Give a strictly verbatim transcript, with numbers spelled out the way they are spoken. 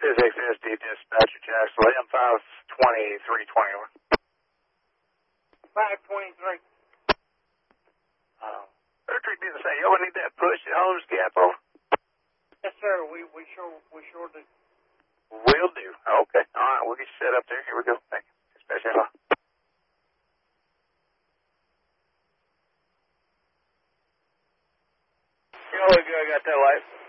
Physics S D dispatcher Jacksonville, M five twenty-three twenty-one. five twenty-three. Uh, Electric didn't say, yo, I need that push and hose gap over. Yes, sir. We we sure we sure do. Will do. Okay. All right. We'll get you set up there. Here we go. Thank you. Dispatch. You know what? I got that light.